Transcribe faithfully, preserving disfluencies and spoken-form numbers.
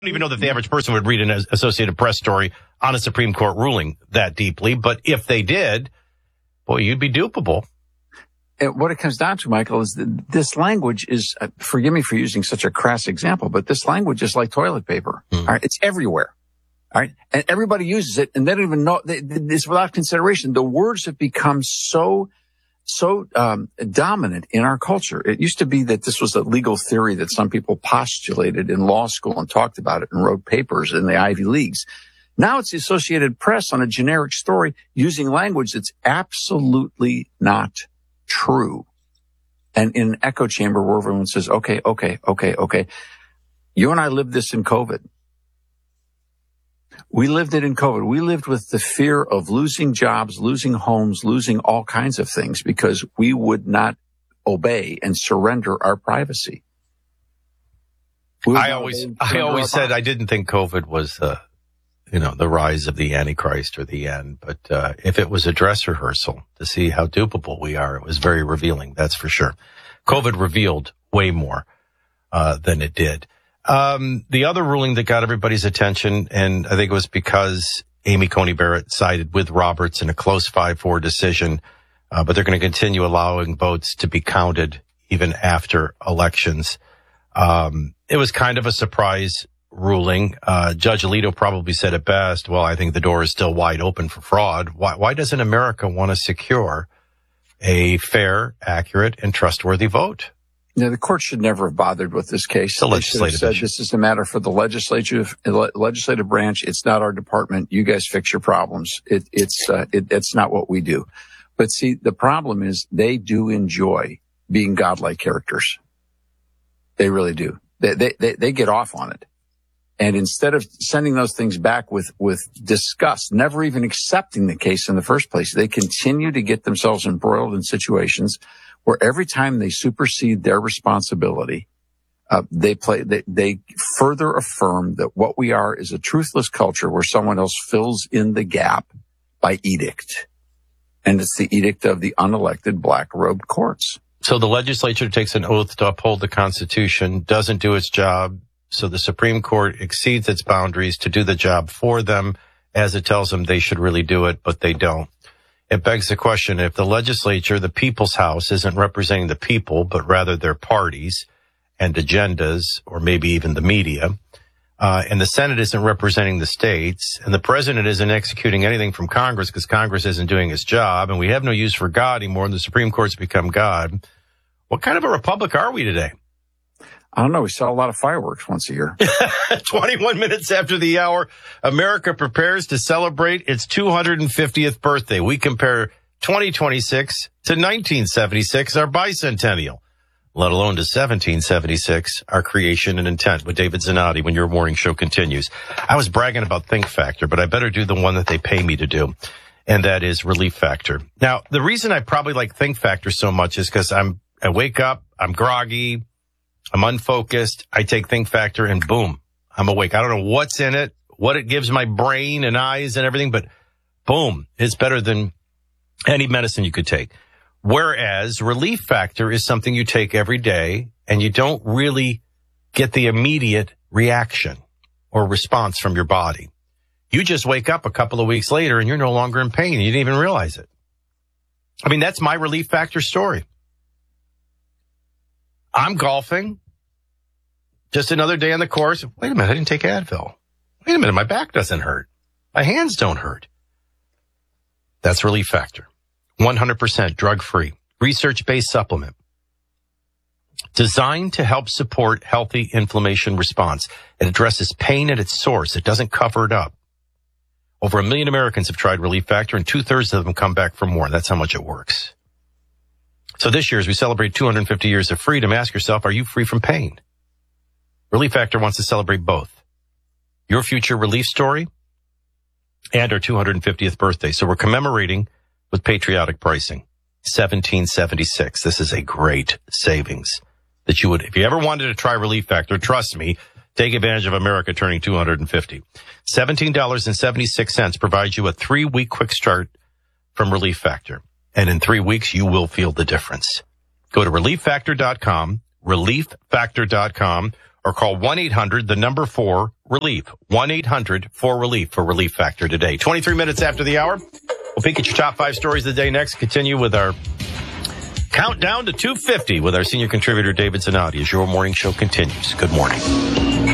don't even know that the average person would read an Associated Press story on a Supreme Court ruling that deeply. But if they did, boy, you'd be dupable. And what it comes down to, Michael, is that this language is, uh, forgive me for using such a crass example, but this language is like toilet paper. Mm. All right. It's everywhere. All right. And everybody uses it and they don't even know they, it's without consideration. The words have become so, so, um, dominant in our culture. It used to be that this was a legal theory that some people postulated in law school and talked about it and wrote papers in the Ivy Leagues. Now it's the Associated Press on a generic story using language that's absolutely not true. And in an echo chamber where everyone says, okay, okay, okay, okay. You and I lived this in COVID. We lived it in COVID. We lived with the fear of losing jobs, losing homes, losing all kinds of things because we would not obey and surrender our privacy. I always, I always said I didn't think COVID was the, you know, the rise of the Antichrist or the end. But uh, if it was a dress rehearsal to see how dupable we are, it was very revealing. That's for sure. COVID revealed way more uh, than it did. Um, the other ruling that got everybody's attention, and I think it was because Amy Coney Barrett sided with Roberts in a close five four decision, uh, but they're going to continue allowing votes to be counted even after elections. Um, it was kind of a surprise ruling. Uh, Judge Alito probably said it best. Well, I think the door is still wide open for fraud. Why, why doesn't America want to secure a fair, accurate, and trustworthy vote? Yeah, the court should never have bothered with this case. The legislative said this is a matter for the legislative legislative branch. It's not our department. You guys fix your problems. It, it's uh, it, it's not what we do. But see, the problem is they do enjoy being godlike characters. They really do. They they they, they get off on it. And instead of sending those things back with, with disgust, never even accepting the case in the first place, they continue to get themselves embroiled in situations where every time they supersede their responsibility, uh, they play, they, they further affirm that what we are is a truthless culture where someone else fills in the gap by edict. And it's the edict of the unelected black-robed courts. So the legislature takes an oath to uphold the Constitution, doesn't do its job. So the Supreme Court exceeds its boundaries to do the job for them as it tells them they should really do it, but they don't. It begs the question, if the legislature, the people's house, isn't representing the people, but rather their parties and agendas, or maybe even the media, uh, and the Senate isn't representing the states, and the president isn't executing anything from Congress because Congress isn't doing its job, and we have no use for God anymore, and the Supreme Court's become God, what kind of a republic are we today? I don't know. We saw a lot of fireworks once a year. twenty-one minutes after the hour, America prepares to celebrate its two hundred fiftieth birthday. We compare twenty twenty-six to nineteen seventy-six, our bicentennial, let alone to seventeen seventy-six, our creation and intent, with David Zanotti when your morning show continues. I was bragging about Think Factor, but I better do the one that they pay me to do, and that is Relief Factor. Now, the reason I probably like Think Factor so much is because I'm I wake up, I'm groggy, I'm unfocused. I take Think Factor and boom, I'm awake. I don't know what's in it, what it gives my brain and eyes and everything, but boom, it's better than any medicine you could take. Whereas Relief Factor is something you take every day and you don't really get the immediate reaction or response from your body. You just wake up a couple of weeks later and you're no longer in pain and you didn't even realize it. I mean, that's my Relief Factor story. I'm golfing. Just another day on the course. Wait a minute, I didn't take Advil. Wait a minute, my back doesn't hurt. My hands don't hurt. That's Relief Factor. one hundred percent drug-free, research-based supplement. Designed to help support healthy inflammation response. It addresses pain at its source. It doesn't cover it up. Over a million Americans have tried Relief Factor, and two-thirds of them come back for more. That's how much it works. So this year, as we celebrate two hundred fifty years of freedom, ask yourself, are you free from pain? Relief Factor wants to celebrate both. Your future relief story and our two hundred fiftieth birthday. So we're commemorating with patriotic pricing. seventeen seventy-six. This is a great savings that you would, if you ever wanted to try Relief Factor, trust me, take advantage of America turning two hundred fifty. seventeen seventy-six provides you a three-week quick start from Relief Factor. And in three weeks, you will feel the difference. Go to relief factor dot com, relief factor dot com, or call one eight hundred, the number four, relief. one eight hundred four relief for Relief Factor today. twenty-three minutes after the hour. We'll peek at your top five stories of the day next. Continue with our countdown to two fifty with our senior contributor, David Zanotti, as your morning show continues. Good morning.